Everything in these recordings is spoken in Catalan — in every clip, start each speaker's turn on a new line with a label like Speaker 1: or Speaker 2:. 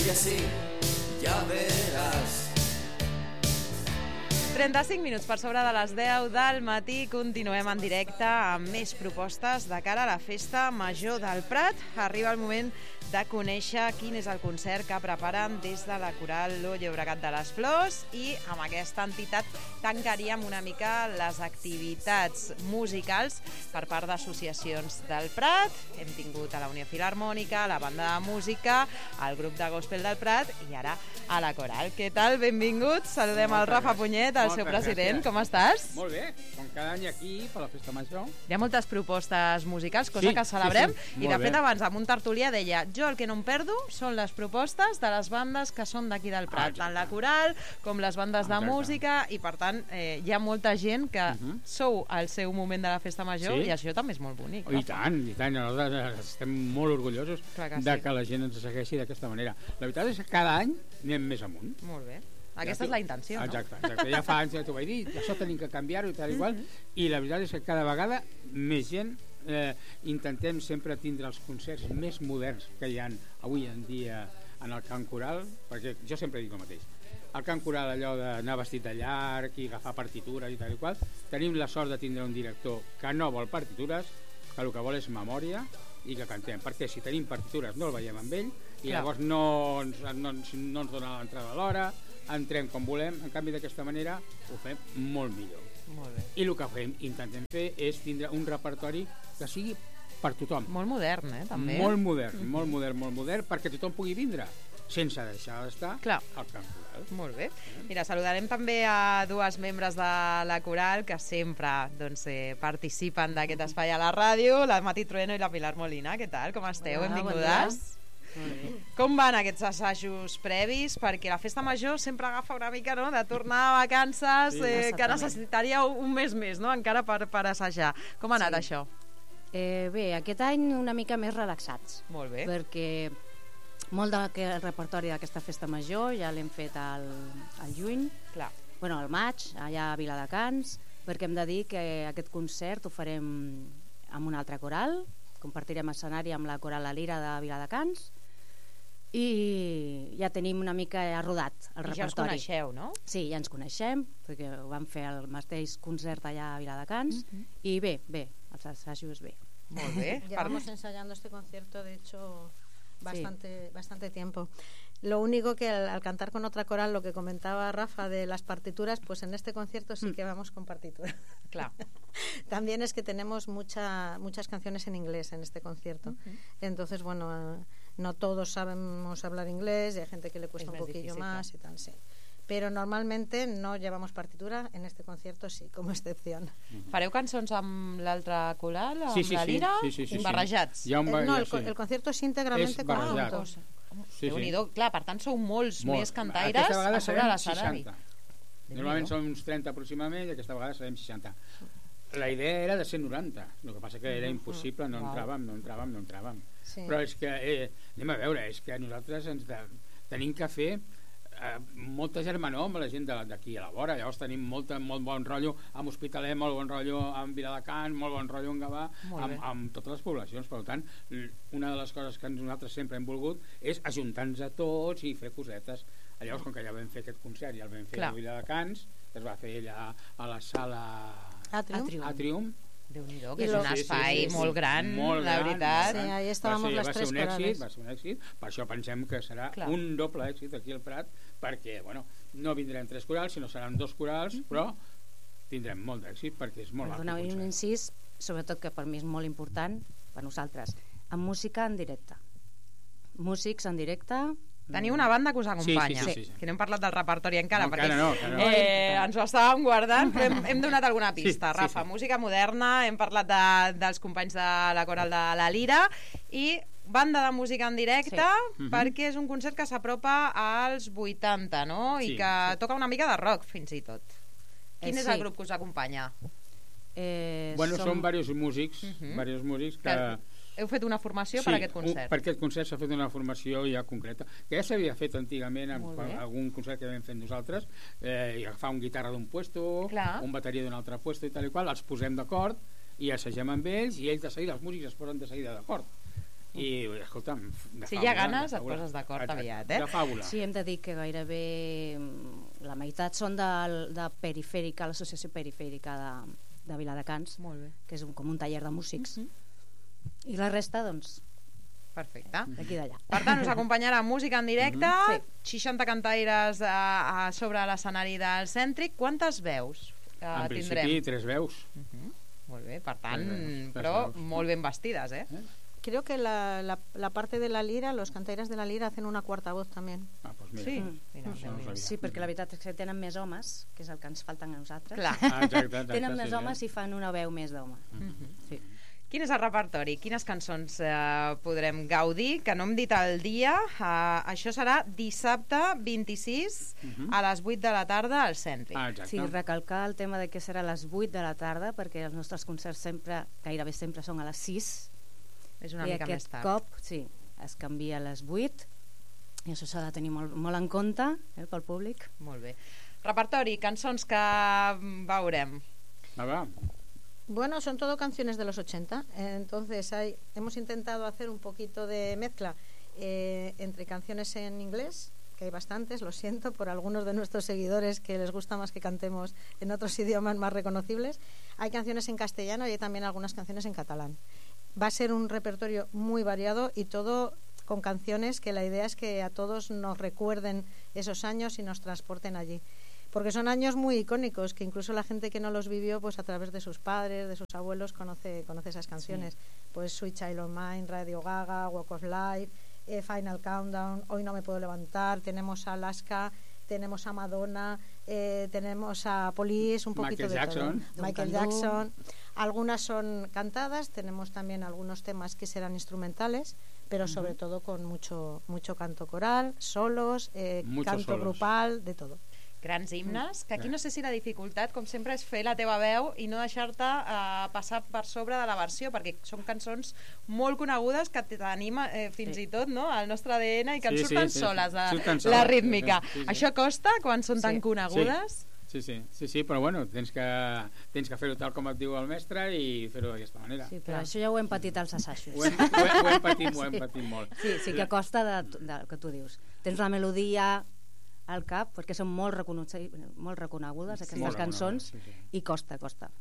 Speaker 1: y así ya verás.
Speaker 2: 35 minuts per sobre de les 10 del matí. Continuem en directe amb més propostes de cara a la Festa Major del Prat. Arriba el moment de conèixer quin és el concert que preparen des de la Coral Lo Llobregat de les Flors, i amb aquesta entitat tancaríem una mica les activitats musicals per part d'associacions del Prat. Hem tingut a la Unió Filharmònica, a la Banda de Música, al grup de Gospel del Prat i ara a la Coral. Què tal? Benvinguts. Saludem al Rafa Punyet, el seu president. Com estàs?
Speaker 3: Molt bé, com cada any aquí per la Festa Major.
Speaker 2: Hi ha moltes propostes musicals, cosa que celebrem, i de fet abans amb un tertulià deia: jo el que no em perdo són les propostes de les bandes que són d'aquí del Prat, tant la Coral com les bandes de música, i per tant hi ha molta gent que sou al seu moment de la Festa Major, i això també és molt bonic.
Speaker 3: I tant, nosaltres estem molt orgullosos que la gent ens segueixi d'aquesta manera. La veritat és que cada any anem més amunt.
Speaker 2: Molt bé. Aquesta és la intenció, no?
Speaker 3: Exacte. Ja fa anys que t'ho vaig dir, això tenim que canviar-ho i tal igual, i la veritat és que cada vegada més gent intentem sempre tindre els concerts més moderns que hi ha avui en dia en el cant coral, perquè jo sempre dic el mateix. El cant coral, allò d'anar vestit de llarg i agafar partitures i tal i qual, tenim la sort de tindre un director que no vol partitures, que el que vol és memòria i que cantem, perquè si tenim partitures no el veiem amb ell i llavors no ens dona l'entrada a l'hora, entrem com volem. En canvi, d'aquesta manera ho fem molt millor.
Speaker 2: Molt bé.
Speaker 3: I el que intentem fer és tindre un repertori que sigui per tothom.
Speaker 2: Molt modern, també.
Speaker 3: Molt modern, perquè tothom pugui vindre sense deixar d'estar al cant coral.
Speaker 2: Molt bé. Mira, saludarem també a dues membres de la Coral que sempre participen d'aquest espai a la ràdio, la Mati Trueno i la Pilar Molina. Què tal? Com esteu? Benvingudes. Com van aquests assajos previs? Perquè la Festa Major sempre agafa una mica de tornar a vacances, que necessitaríeu un mes més, encara per assajar. Com ha anat això?
Speaker 4: Bé, aquest any una mica més relaxats.
Speaker 2: Molt bé.
Speaker 4: Perquè molt del repertori d'aquesta Festa Major ja l'hem fet al juny, al maig, allà a Viladecans, perquè hem de dir que aquest concert ho farem amb una altra coral, compartirem escenari amb la Coral La Lira de Viladecans, i ja tenim una mica rodat el repertori.
Speaker 2: I ja us coneixeu, no?
Speaker 4: Sí, ja ens coneixem, perquè vam fer el mateix concert allà a Viladecans, i bé, els assajos bé.
Speaker 2: Molt bé.
Speaker 5: Llevamos ensayando este concierto, de hecho, bastante tiempo. Lo único que al cantar con otra coral, lo que comentaba Rafa de las partituras, pues en este concierto sí que vamos con partitura.
Speaker 2: Claro.
Speaker 5: También es que tenemos muchas canciones en inglés en este concierto. Entonces, bueno, no todos sabemos hablar inglés y hay gente que le cuesta un poquillo más y tal, sí. Pero normalmente no llevamos partitura, en este concierto sí, como excepción.
Speaker 2: Fareu cançons amb l'altra coral, amb la Lira?
Speaker 3: Sí.
Speaker 2: Barrejats?
Speaker 5: No, el concierto es íntegramente
Speaker 3: con
Speaker 5: cantos.
Speaker 2: Déu-n'hi-do, clar, per tant sou molts més cantaires a sobre l'escenari.
Speaker 3: Normalment som uns 30 aproximadament i aquesta vegada serem 60. La idea era de ser 90, el que passa que era impossible, no entràvem. Però és que, anem a veure, és que nosaltres tenim que fer molta germanor amb la gent d'aquí a la vora. Llavors tenim molt bon rotllo amb Hospitalet, molt bon rotllo amb Viladecans, molt bon rotllo amb Gavà, amb totes les poblacions. Per tant, una de les coses que nosaltres sempre hem volgut és ajuntar-nos a tots i fer cosetes. Llavors, com que ja vam fer aquest concert i el vam fer a Viladecans, que es va fer allà a la sala Atrium.
Speaker 2: Déu-n'hi-do, que és un espai molt gran, la veritat.
Speaker 5: Sí, ahí estábamos las tres corales.
Speaker 3: Va ser un èxit, per això pensem que serà un doble èxit aquí al Prat, perquè, no vindrem 3 corals, sinó seran 2 corals, però tindrem molt d'èxit perquè és molt
Speaker 4: maco. Un incís, sobretot que per mi és molt important, per nosaltres, amb música en directe. Músics en directe.
Speaker 2: Teniu una banda que us acompanya, que no hem parlat del repertori encara, perquè ens ho estàvem guardant, però hem donat alguna pista. Rafa, música moderna, hem parlat dels companys de la Coral de la Lira, i banda de música en directe, perquè és un concert que s'apropa als 80, no? I que toca una mica de rock, fins i tot. Quin és el grup que us acompanya?
Speaker 3: Són diversos músics que...
Speaker 2: Heu fet una formació per aquest concert?
Speaker 3: Per aquest concert s'ha fet una formació ja concreta, que ja s'havia fet antigament en algun concert que vam fer nosaltres, i agafar un guitarra d'un puesto, un bateria d'un altre puesto i tal i qual, els posem d'acord i assagem amb ells, i ells de seguida, els músics es posen de seguida d'acord. i, escolta'm, de
Speaker 2: si hi ha ganes et poses d'acord aviat,
Speaker 3: de fàbula.
Speaker 4: Sí, hem de dir que gairebé la meitat són de Perifèrica, l'associació Perifèrica de Viladecans, que és com un taller de músics, i la resta, doncs,
Speaker 2: perfecte.
Speaker 4: D'aquí d'allà.
Speaker 2: Per tant, us acompanyarà música en directe, 60 cantaires a sobre l'escenari del Cèntric. Quantes veus
Speaker 3: en
Speaker 2: tindrem?
Speaker 3: principi 3 veus.
Speaker 2: Molt bé, per tant, però molt ben vestides,
Speaker 5: Creo que la parte de la lira, los cantairas de la lira hacen una cuarta voz también.
Speaker 3: Ah, doncs mira.
Speaker 2: Sí,
Speaker 4: sí, perquè la veritat és que tenen més homes, que és el que ens falten a nosaltres.
Speaker 2: Clar.
Speaker 3: Exacte,
Speaker 4: Tenen més homes i fan una veu més d'home. Sí.
Speaker 2: Quin és el repertori? Quines cançons podrem gaudir? Que no hem dit el dia. Això serà dissabte 26 a les 8 de la tarda al Cèntric.
Speaker 4: Sí, recalcar el tema de que serà a les 8 de la tarda, perquè els nostres concerts gairebé sempre són a les 6.
Speaker 2: És una mica més tard.
Speaker 4: I aquest cop, sí, es canvia a les 8, i això s'ha de tenir molt en compte pel públic.
Speaker 2: Molt bé. Repertori, cançons que veurem.
Speaker 3: Va.
Speaker 5: Bueno, son todo canciones de los 80, entonces hemos intentado hacer un poquito de mezcla entre canciones en inglés, que hay bastantes, lo siento por algunos de nuestros seguidores que les gusta más que cantemos en otros idiomas más reconocibles. Hay canciones en castellano y hay también algunas canciones en catalán. Va a ser un repertorio muy variado y todo con canciones que la idea es que a todos nos recuerden esos años y nos transporten allí. Porque son años muy icónicos, que incluso la gente que no los vivió, pues a través de sus padres, de sus abuelos, conoce esas canciones. Sí. Pues Sweet Child O' Mine, Radio Gaga, Walk of Life, Final Countdown, Hoy No Me Puedo Levantar, tenemos a Alaska, tenemos a Madonna, tenemos a Police, un poquito
Speaker 3: Michael
Speaker 5: de
Speaker 3: Jackson.
Speaker 5: todo. Michael Jackson. Algunas son cantadas, tenemos también algunos temas que serán instrumentales, pero sobre todo con mucho canto coral, solos, canto grupal, de todo.
Speaker 2: Grans himnes, que aquí no sé si la dificultat, com sempre, és fer la teva veu i no deixar-te passar per sobre de la versió, perquè són cançons molt conegudes que tenim fins i tot, no?, al nostre ADN i que ens surten soles la rítmica. Això costa quan són tan conegudes?
Speaker 3: Sí, però bueno, tens que fer-ho tal com et diu el mestre i fer-ho d'aquesta manera.
Speaker 4: Sí, però això ja ho hem patit als assajos.
Speaker 3: Ho hem patit molt.
Speaker 4: Sí que costa del que tu dius. Tens la melodia al cap, perquè són molt reconegudes aquestes cançons, i costa.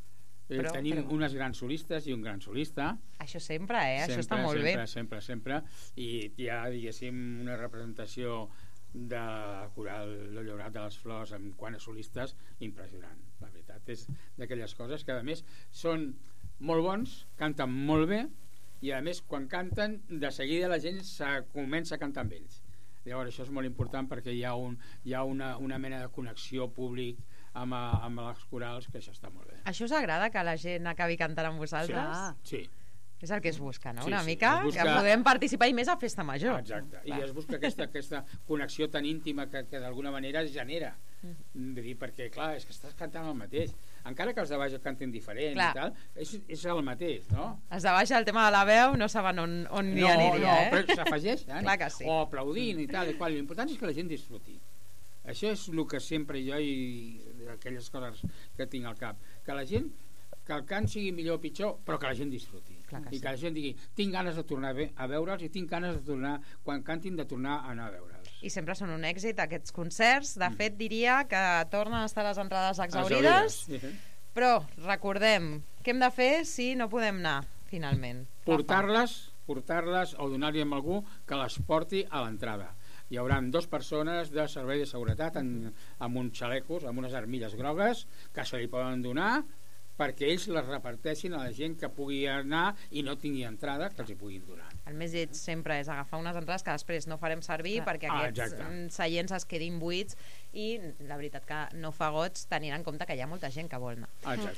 Speaker 3: Tenim unes grans solistes i un gran solista.
Speaker 2: Això sempre, això està molt bé.
Speaker 3: Sempre. I hi ha, diguéssim, una representació de coral Lo Llaurat de les Flors amb quant a solistes impressionant. La veritat és d'aquelles coses que a més són molt bons, canten molt bé i a més quan canten de seguida la gent comença a cantar amb ells. Llavors això és molt important perquè hi ha una mena de connexió públic amb els corals, que això està molt bé.
Speaker 2: Això us agrada, que la gent acabi cantant amb vosaltres?
Speaker 3: Sí.
Speaker 2: És el que es busca, no? Una mica, que podem participar i més a Festa Major.
Speaker 3: Exacte, i es busca aquesta connexió tan íntima que d'alguna manera es genera. Perquè, clar, és que estàs cantant el mateix. Encara que els de baix cantin diferent i tal, és el mateix, no?
Speaker 2: Els de baix, el tema de la veu, no saben on hi aniria,
Speaker 3: No, però s'afegeixen.
Speaker 2: Clar que sí.
Speaker 3: O aplaudint i tal i qual. L'important és que la gent disfruti. Això és el que sempre jo i aquelles coses que tinc al cap. Que la gent, que el cant sigui millor o pitjor, però que la gent disfruti. I que la gent digui, tinc ganes de tornar a veure'ls i tinc ganes de tornar, quan cantin, de tornar a anar a veure'ls.
Speaker 2: I sempre són un èxit aquests concerts. De fet, diria que tornen a estar les entrades exhaurides. Però recordem, què hem de fer si no podem anar, finalment?
Speaker 3: Portar-les o donar-li a algú que les porti a l'entrada. Hi haurà 2 persones de servei de seguretat amb uns xalecos, amb unes armilles grogues que se li poden donar perquè ells les reparteixin a la gent que pugui anar i no tingui entrada, que els hi puguin donar.
Speaker 2: El més lleig sempre és agafar unes entrades que després no farem servir perquè aquests seients es quedin buits i la veritat que no fa goig tenint en compte que hi ha molta gent que vol anar.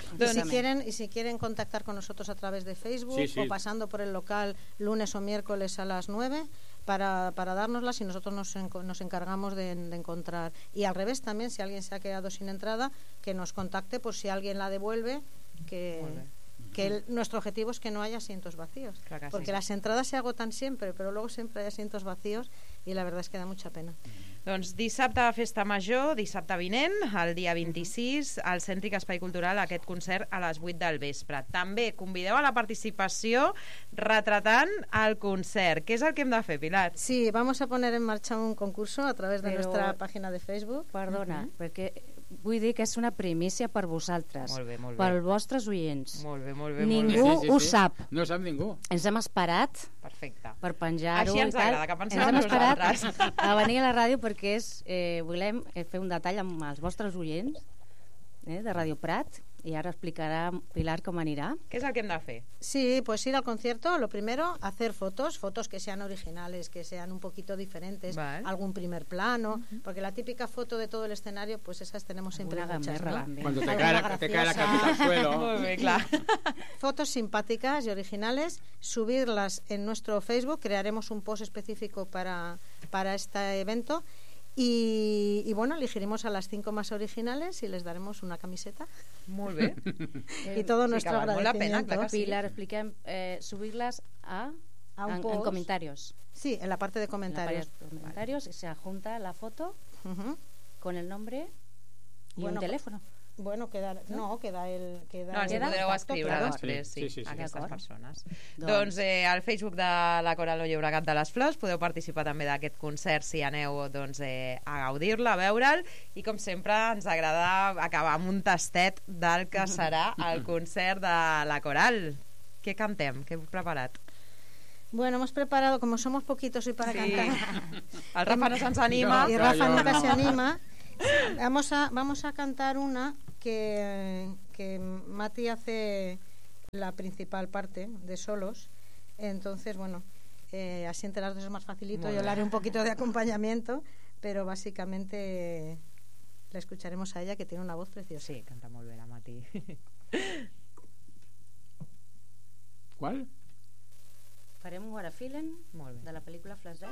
Speaker 5: Y si quieren contactar con nosotros a través de Facebook o pasando por el local lunes o miércoles a las 9 para dárnoslas y nosotros nos encargamos de encontrar. Y al revés también, si alguien se ha quedado sin entrada, que nos contacte por si alguien la devuelve, que que nuestro objetivo es que no haya asientos vacíos, porque las entradas se agotan siempre, pero luego siempre hay asientos vacíos y la verdad es que da mucha pena.
Speaker 2: Doncs dissabte Festa Major, dissabte vinent, el dia 26, al Cèntric Espai Cultural, aquest concert a les 8 del vespre. També convideu a la participació retratant el concert. Què és el que hem de fer, Pilar?
Speaker 5: Sí, vamos a poner en marcha un concurso a través de nuestra página de Facebook.
Speaker 4: Perdona, perquè vull dir que és una primícia per vosaltres, pels vostres oients.
Speaker 2: Molt bé, molt bé.
Speaker 4: Ningú ho sap.
Speaker 3: No sap ningú.
Speaker 4: Ens hem esperat per penjar-ho.
Speaker 2: Així ens agrada, que pensem
Speaker 4: en
Speaker 2: nosaltres.
Speaker 4: Ens hem esperat a venir a la ràdio perquè volem fer un detall amb els vostres oients de Radio Prat, y ahora explicará Pilar cómo anirá.
Speaker 2: ¿Qué es el que hem de fer?
Speaker 5: Sí, pues ir al concierto, lo primero, hacer fotos que sean originales, que sean un poquito diferentes, algún primer plano, porque la típica foto de todo el escenario, pues esas tenemos siempre muchas, ¿no?
Speaker 3: Cuando te cae la cabeza al suelo.
Speaker 2: Muy bien, claro.
Speaker 5: Fotos simpáticas y originales, subirlas en nuestro Facebook, crearemos un post específico para este evento. Y bueno, elegiremos a las 5 más originales y les daremos una camiseta.
Speaker 2: Muy bien.
Speaker 5: Y todo nuestro agradecimiento.
Speaker 2: Pena,
Speaker 4: Pilar, expliquem, subirlas en comentarios.
Speaker 5: Sí, en la parte de comentarios.
Speaker 4: Y se adjunta la foto con el nombre y un teléfono.
Speaker 5: Bueno, queda el...
Speaker 2: No, ens
Speaker 5: podreu
Speaker 2: escriure després, a aquestes persones. Doncs al Facebook de la Coral Llobregat de les Flors podeu participar també d'aquest concert si aneu a gaudir-la, a veure'l, i com sempre ens agrada acabar amb un tastet del que serà el concert de la Coral. Què cantem? Què heu preparat?
Speaker 5: Bueno, hemos preparado, como somos poquitos hoy para cantar.
Speaker 2: El Rafa no se'ns anima.
Speaker 5: Y Rafa nunca se anima. Vamos a cantar una que Mati hace la principal parte de solos, entonces bueno, así entre las dos es más facilito. Yo le haré un poquito de acompañamiento, pero básicamente la escucharemos a ella, que tiene una voz preciosa.
Speaker 2: Sí, canta molt bé la Mati.
Speaker 3: ¿Cuál?
Speaker 4: Farem un What a Feeling de la pel·lícula Flash